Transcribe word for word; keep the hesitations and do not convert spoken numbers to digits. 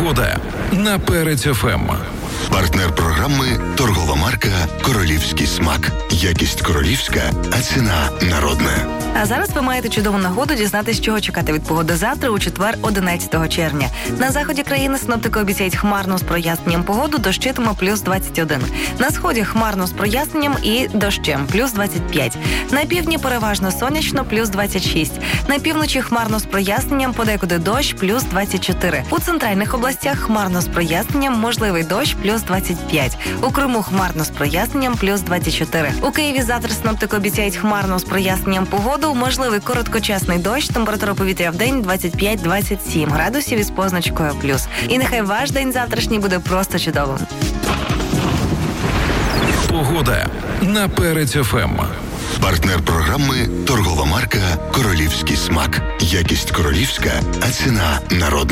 Погода на Перець ФМ. Партнер програми – торгова марка «Королівський смак». Якість королівська, а ціна народна. А зараз ви маєте чудову нагоду дізнатися, чого чекати від погоди завтра у четвер, одинадцятого червня. На заході країни синоптики обіцяють хмарну з проясненням погоду, дощитиме плюс двадцять один. На сході хмарно з проясненням і дощем плюс двадцять п'ять. На півдні переважно сонячно плюс двадцять шість. На півночі хмарно з проясненням, подекуди дощ плюс двадцять чотири. У центральних областях хмарно з проясненням, можливий дощ плюс двадцять п'ять. У Криму хмарно з проясненням плюс двадцять чотири. У Києві завтра синоптики обіцяють хмарно з проясненням погоду, можливий короткочасний дощ, температура повітря в день двадцять п'ять - двадцять сім градусів із позначкою плюс. І нехай ваш день завтрашній буде просто чудовим. Погода на Перець ФМ. Партнер програми – торгова марка «Королівський смак». Якість королівська, а ціна народна.